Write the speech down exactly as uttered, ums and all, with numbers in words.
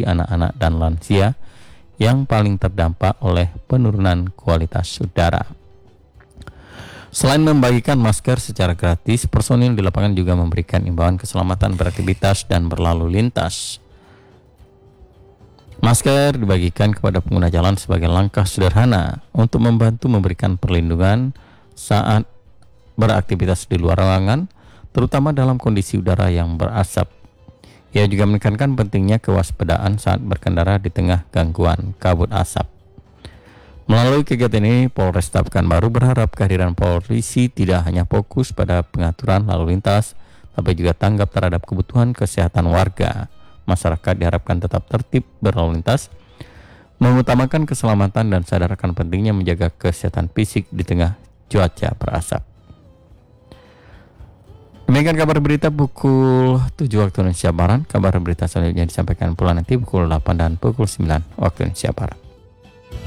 bagi anak-anak dan lansia yang paling terdampak oleh penurunan kualitas udara. Selain membagikan masker secara gratis, personil di lapangan juga memberikan imbauan keselamatan beraktivitas dan berlalu lintas. Masker dibagikan kepada pengguna jalan sebagai langkah sederhana untuk membantu memberikan perlindungan saat beraktivitas di luar ruangan, terutama dalam kondisi udara yang berasap. Ia juga menekankan pentingnya kewaspadaan saat berkendara di tengah gangguan kabut asap. Melalui kegiatan ini, Polresta Pekanbaru berharap kehadiran polisi tidak hanya fokus pada pengaturan lalu lintas, tapi juga tanggap terhadap kebutuhan kesehatan warga. Masyarakat diharapkan tetap tertib berlalu lintas, mengutamakan keselamatan dan sadarkan pentingnya menjaga kesehatan fisik di tengah cuaca berasap. Demikian kabar berita pukul tujuh waktu Indonesia Barat. Kabar berita selanjutnya disampaikan pula nanti pukul delapan dan pukul sembilan waktu Indonesia Barat.